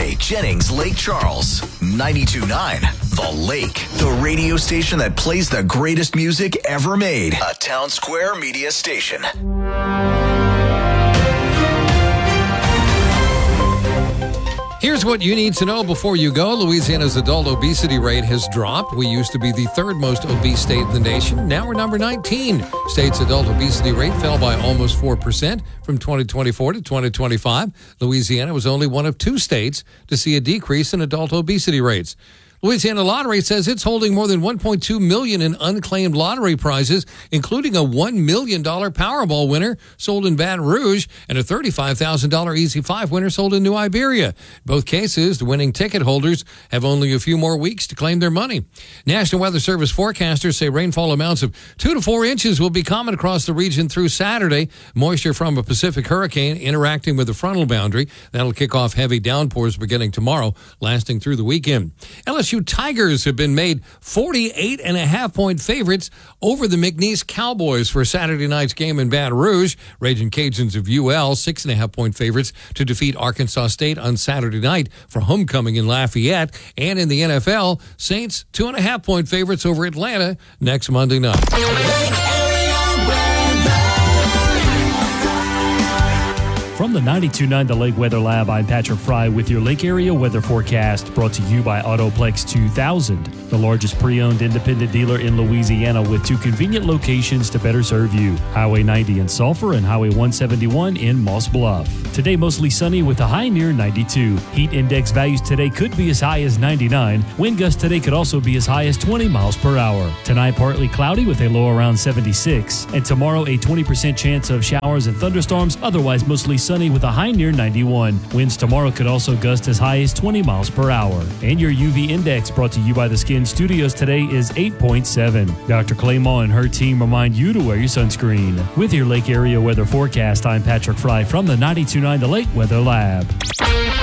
Ray, Jennings, Lake Charles. 92.9 The Lake. The radio station that plays the greatest music ever made. A Town Square media station. Here's what you need to know before you go. Louisiana's adult obesity rate has dropped. We used to be the third most obese state in the nation. Now we're number 19. State's adult obesity rate fell by almost 4% from 2024 to 2025. Louisiana was only one of 2 states to see a decrease in adult obesity rates. Louisiana Lottery says it's holding more than $1.2 million in unclaimed lottery prizes, including a $1 million Powerball winner sold in Baton Rouge and a $35,000 Easy 5 winner sold in New Iberia. In both cases, the winning ticket holders have only a few more weeks to claim their money. National Weather Service forecasters say rainfall amounts of 2 to 4 inches will be common across the region through Saturday. Moisture from a Pacific hurricane interacting with the frontal boundary. That'll kick off heavy downpours beginning tomorrow, lasting through the weekend. LSU Tigers have been made 48.5-point favorites over the McNeese Cowboys for Saturday night's game in Baton Rouge. Raging Cajuns of UL 6.5-point favorites to defeat Arkansas State on Saturday night for homecoming in Lafayette. And in the NFL, Saints 2.5-point favorites over Atlanta next Monday night. From the 92.9 The Lake Weather Lab, I'm Patrick Fry with your Lake Area weather forecast, brought to you by Autoplex 2000, the largest pre-owned independent dealer in Louisiana with 2 convenient locations to better serve you. Highway 90 in Sulphur and Highway 171 in Moss Bluff. Today mostly sunny with a high near 92. Heat index values today could be as high as 99. Wind gusts today could also be as high as 20 miles per hour. Tonight partly cloudy with a low around 76. And tomorrow a 20% chance of showers and thunderstorms, otherwise mostly sunny with a high near 91. Winds tomorrow could also gust as high as 20 miles per hour. And your UV index, brought to you by the Skin Studios today, is 8.7. Dr. Claymore and her team remind you to wear your sunscreen. With your Lake Area weather forecast, I'm Patrick Fry from the 92.9 The Lake Weather Lab.